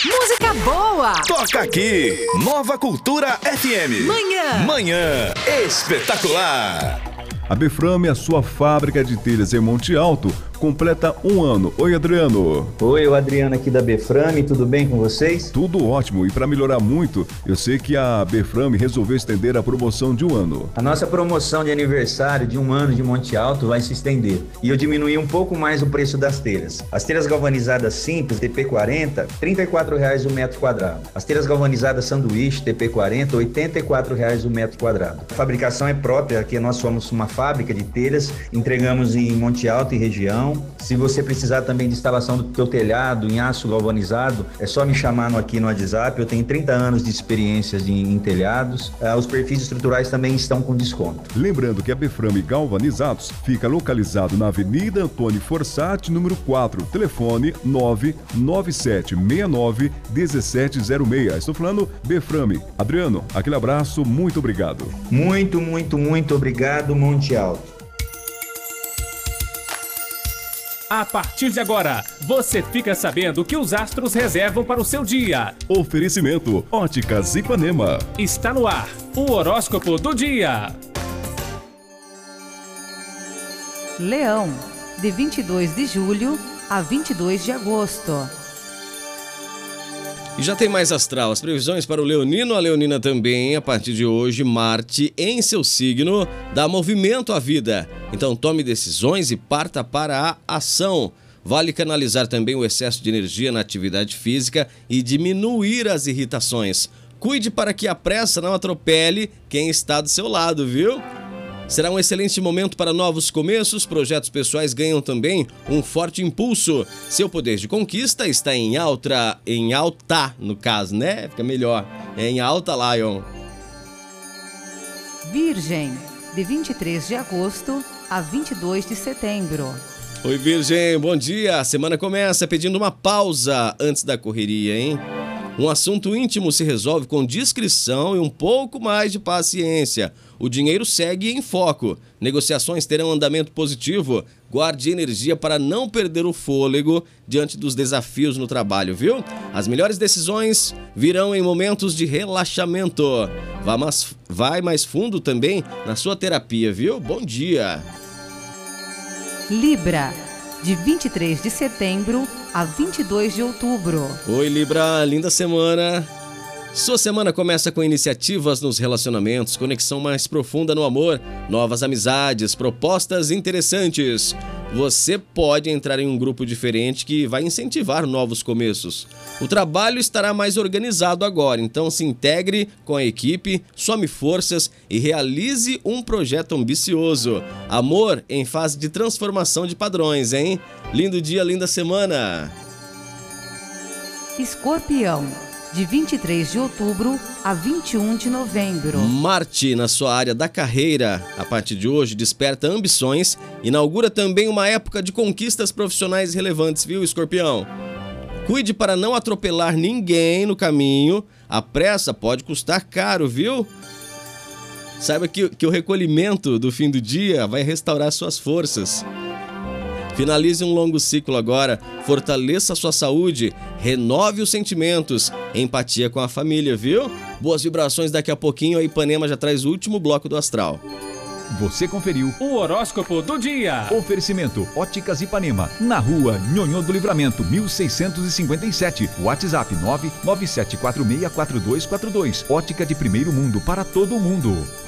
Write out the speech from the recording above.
Música boa. Toca aqui, Nova Cultura FM. Manhã espetacular. A Beframe, a sua fábrica de telhas em Monte Alto, completa 1 ano. Oi, Adriano. Oi, o Adriano aqui da Beframe, tudo bem com vocês? Tudo ótimo, e para melhorar muito, eu sei que a Beframe resolveu estender a promoção de 1 ano. A nossa promoção de aniversário de 1 ano de Monte Alto vai se estender, e eu diminuí um pouco mais o preço das telhas. As telhas galvanizadas simples, TP40, R$ 34,00 o metro quadrado. As telhas galvanizadas sanduíche, TP40, R$ 84,00 o metro quadrado. A fabricação é própria, aqui nós somos uma fábrica de telhas, entregamos em Monte Alto e região. Se você precisar também de instalação do teu telhado em aço galvanizado, é só me chamar aqui no WhatsApp. Eu tenho 30 anos de experiência em telhados. Os perfis estruturais também estão com desconto. Lembrando que a Beframe Galvanizados fica localizado na Avenida Antônio Fossati, número 4, telefone 997691706. Estou falando Beframe. Adriano, aquele abraço, muito obrigado. Muito obrigado, Monte Alto. A partir de agora, você fica sabendo o que os astros reservam para o seu dia. Oferecimento Óticas Ipanema. Está no ar o horóscopo do dia. Leão, de 22 de julho a 22 de agosto. E já tem mais astral, as previsões para o leonino, a leonina também. A partir de hoje, Marte em seu signo dá movimento à vida. Então tome decisões e parta para a ação. Vale canalizar também o excesso de energia na atividade física e diminuir as irritações. Cuide para que a pressa não atropele quem está do seu lado, viu? Será um excelente momento para novos começos, projetos pessoais ganham também um forte impulso. Seu poder de conquista está em alta, no caso, né? Fica melhor. É em alta, Lion. Virgem, de 23 de agosto a 22 de setembro. Oi, Virgem, bom dia. A semana começa pedindo uma pausa antes da correria, hein? Um assunto íntimo se resolve com discrição e um pouco mais de paciência. O dinheiro segue em foco. Negociações terão andamento positivo. Guarde energia para não perder o fôlego diante dos desafios no trabalho, viu? As melhores decisões virão em momentos de relaxamento. Vai mais fundo também na sua terapia, viu? Bom dia. Libra, de 23 de setembro a 22 de outubro. Oi, Libra, linda semana. Sua semana começa com iniciativas nos relacionamentos, conexão mais profunda no amor, novas amizades, propostas interessantes. Você pode entrar em um grupo diferente que vai incentivar novos começos. O trabalho estará mais organizado agora, então se integre com a equipe, some forças e realize um projeto ambicioso. Amor em fase de transformação de padrões, hein? Lindo dia, linda semana. Escorpião, de 23 de outubro a 21 de novembro. Marte, na sua área da carreira, a partir de hoje, desperta ambições, inaugura também uma época de conquistas profissionais relevantes, viu, Escorpião? Cuide para não atropelar ninguém no caminho, a pressa pode custar caro, viu? Saiba que o recolhimento do fim do dia vai restaurar suas forças. Finalize um longo ciclo agora, fortaleça a sua saúde, renove os sentimentos, empatia com a família, viu? Boas vibrações, daqui a pouquinho a Ipanema já traz o último bloco do astral. Você conferiu O horóscopo do dia. Oferecimento Óticas Ipanema, na rua Nhonhô do Livramento, 1657. WhatsApp 997464242. Ótica de primeiro mundo para todo mundo.